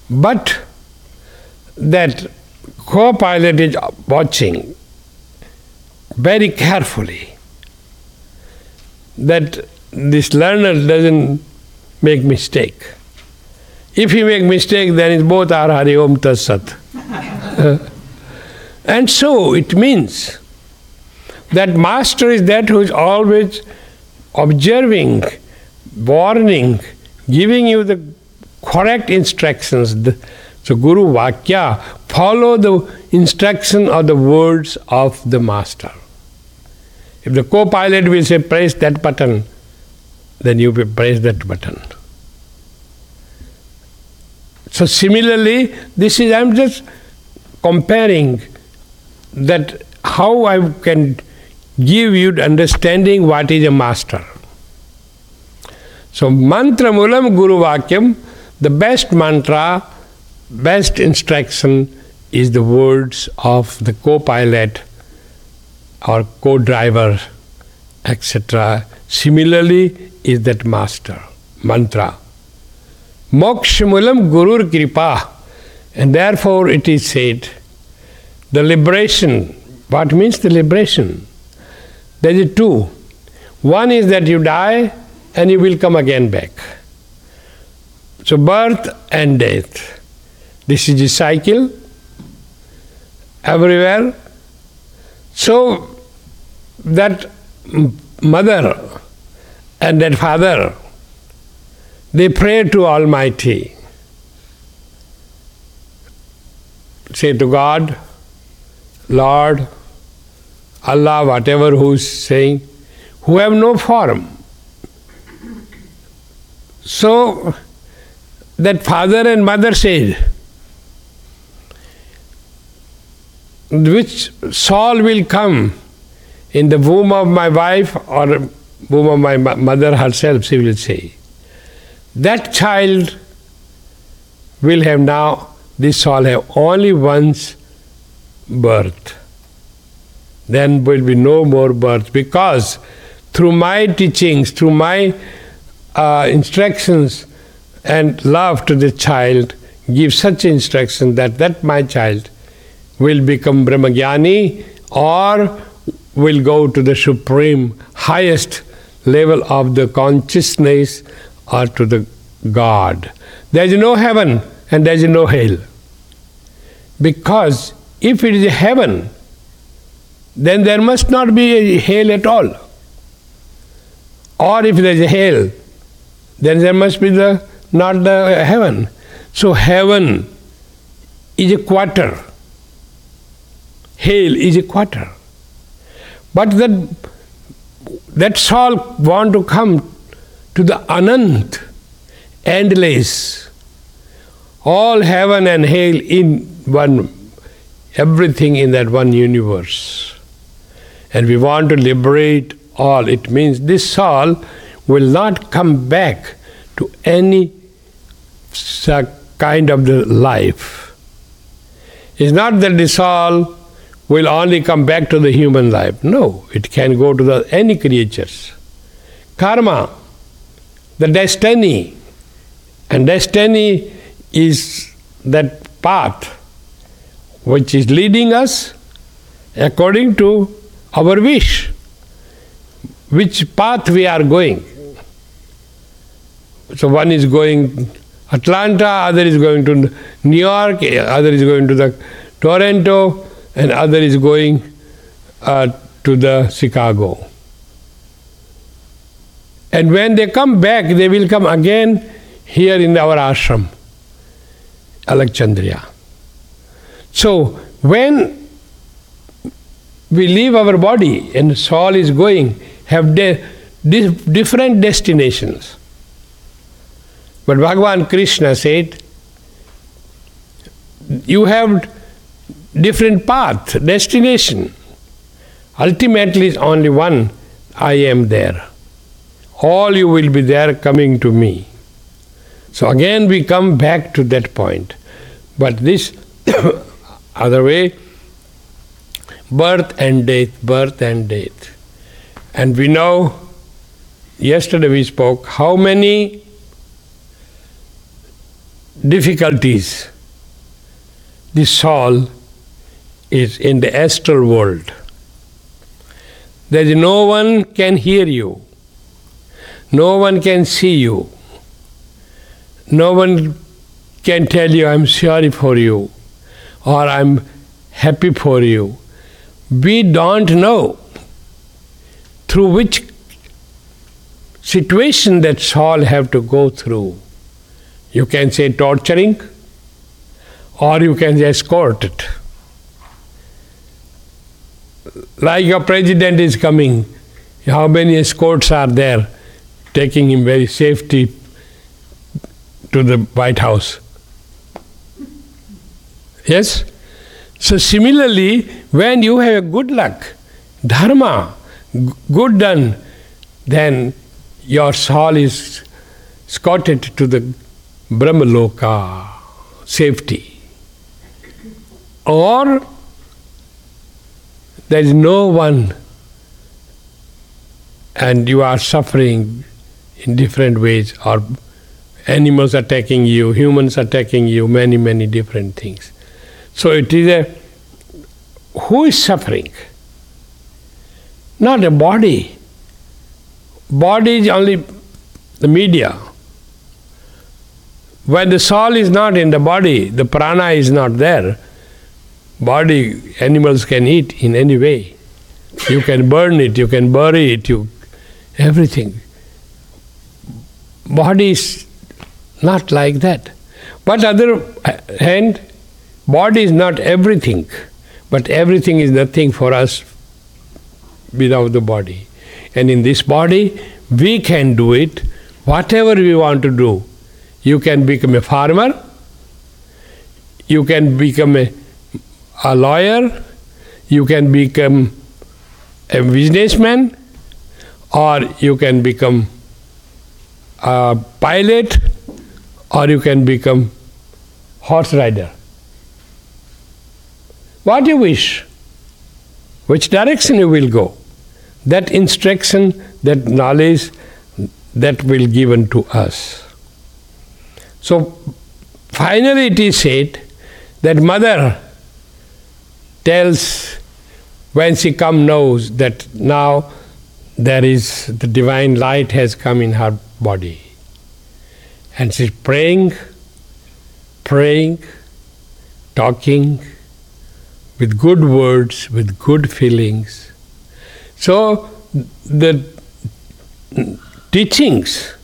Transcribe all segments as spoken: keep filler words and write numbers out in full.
But that co-pilot is watching very carefully that this learner doesn't make mistake. If he make mistake, then it's both are Hari Om Tat Sat. And so it means that master is that who is always observing, warning, giving you the correct instructions. So Guru Vakya, follow the instruction or the words of the master. If the co-pilot will say press that button, then you will press that button. So similarly, this is, I'm just comparing that how I can give you the understanding what is a master. So mantra mulam guru vakyam, the best mantra, best instruction is the words of the co-pilot or co-driver, et cetera. Similarly is that master, mantra. Moksha mulam gurur kripa, and therefore it is said, the liberation. What means the liberation? There is two. One is that you die and you will come again back. So birth and death. This is a cycle everywhere. So that mother and that father, they pray to Almighty. Say to God, Lord, Allah, whatever who's saying, who have no form. So that father and mother said, which soul will come in the womb of my wife or womb of my mother herself, she will say. That child will have now, this soul have only once birth. Then will be no more birth, because through my teachings, through my uh, instructions and love to the child, give such instruction that that my child will become Brahmagyani or will go to the supreme, highest level of the consciousness or to the God. There is no heaven and there is no hell. Because if it is a heaven, then there must not be a hell at all. Or if there is a hell, then there must be the not the heaven. So heaven is a quarter. Hell is a quarter. But that that soul want to come to the Anant, endless, all heaven and hell in one, everything in that one universe. And we want to liberate all. It means this soul will not come back to any kind of the life. It's not that the soul will only come back to the human life. No, it can go to the any creatures. Karma, the destiny, and destiny is that path which is leading us according to our wish, which path we are going. So one is going Atlanta, other is going to New York, other is going to the Toronto, and other is going uh, to the Chicago. And when they come back, they will come again here in our ashram, Alakchandriya. So when we leave our body and soul is going, have de- di- different destinations. But Bhagavan Krishna said, you have different path, destination. Ultimately is only one, I am there. All you will be there coming to me. So again we come back to that point. But this other way, birth and death, birth and death. And we know, yesterday we spoke, how many difficulties, the soul is in the astral world. There is no one can hear you. No one can see you. No one can tell you, I'm sorry for you, or I'm happy for you. We don't know through which situation that soul have to go through. You can say torturing, or you can say escorted. Like a president is coming, how many escorts are there taking him very safety to the White House? Yes? So similarly, when you have a good luck, dharma, g- good done, then your soul is escorted to the Brahmaloka, safety. Or there is no one and you are suffering in different ways, or animals attacking you, humans attacking you, many, many different things. So it is a, who is suffering? Not a body. Body is only the media. When the soul is not in the body, the prana is not there. Body, animals can eat in any way. You can burn it, you can bury it, you, everything. Body is not like that. But other hand, body is not everything, but everything is nothing for us without the body. And in this body, we can do it, whatever we want to do. You can become a farmer, you can become a, a lawyer, you can become a businessman, or you can become a pilot, or you can become horse rider. What you wish, which direction you will go, that instruction, that knowledge, that will be given to us. So finally it is said that mother tells, when she come, knows that now there is the divine light has come in her body. And she's praying, praying, talking with good words, with good feelings. So the teachings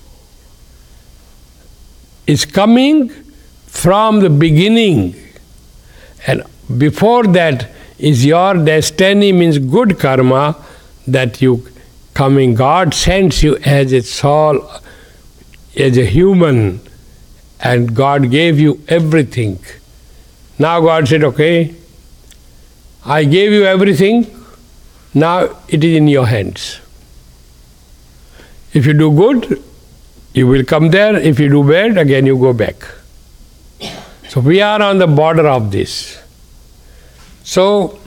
is coming from the beginning, and before that is your destiny, means good karma, that you coming. God sends you as a soul, as a human, and God gave you everything. Now God said, okay, I gave you everything, now it is in your hands. If you do good, you will come there. If you do bad, again you go back. So we are on the border of this. So,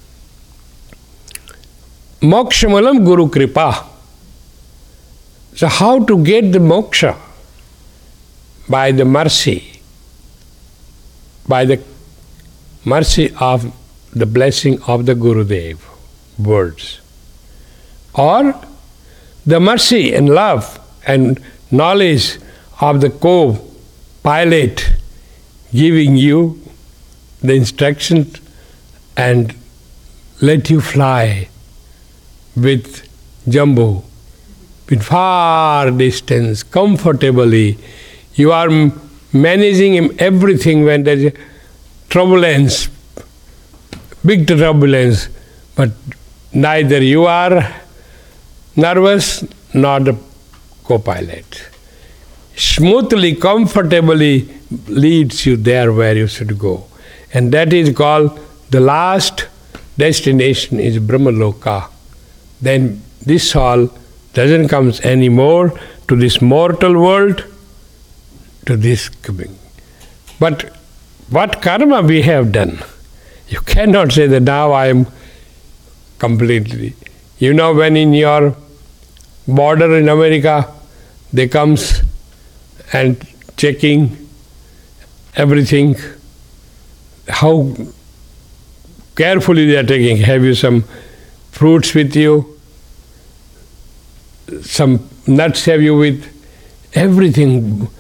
mokshamalam guru kripa. So how to get the moksha? By the mercy, by the mercy of the blessing of the Gurudev, words. Or the mercy and love and knowledge of the co-pilot giving you the instructions and let you fly with Jumbo, with far distance, comfortably. You are managing him everything when there is turbulence, big turbulence, but neither you are nervous nor the co-pilot. Smoothly, comfortably leads you there where you should go. And that is called the last destination is Brahmaloka. Then this soul doesn't come anymore to this mortal world, to this coming. But what karma we have done? You cannot say that now I am completely. You know, when in your border in America, they comes and checking everything, how carefully they are taking. Have you some fruits with you? Some nuts have you with? Everything